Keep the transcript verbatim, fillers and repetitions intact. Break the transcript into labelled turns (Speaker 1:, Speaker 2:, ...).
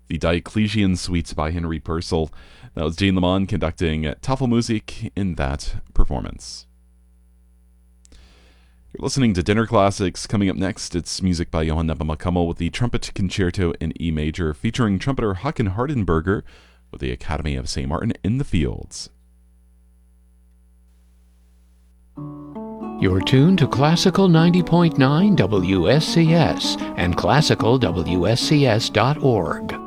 Speaker 1: The Diocletian Suite by Henry Purcell. That was Jane Lamont conducting Tafelmusik in that performance. You're listening to Dinner Classics. Coming up next, it's music by Johann Nepomuk with the Trumpet Concerto in E major, featuring trumpeter Håkan Hardenberger with the Academy of Saint Martin in the Fields.
Speaker 2: You're tuned to Classical ninety point nine W S C S and classical W S C S dot org.